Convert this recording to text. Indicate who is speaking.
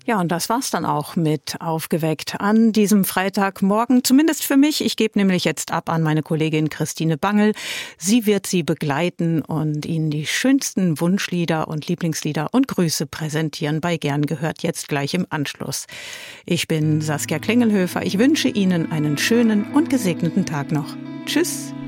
Speaker 1: Ja, und das war's dann auch mit Aufgeweckt an diesem Freitagmorgen. Zumindest für mich. Ich gebe nämlich jetzt ab an meine Kollegin Christine Bangel. Sie wird Sie begleiten und Ihnen die schönsten Wunschlieder und Lieblingslieder und Grüße präsentieren bei Gern gehört jetzt gleich im Anschluss. Ich bin Saskia Klingelhöfer. Ich wünsche Ihnen einen schönen und gesegneten Tag noch. Tschüss.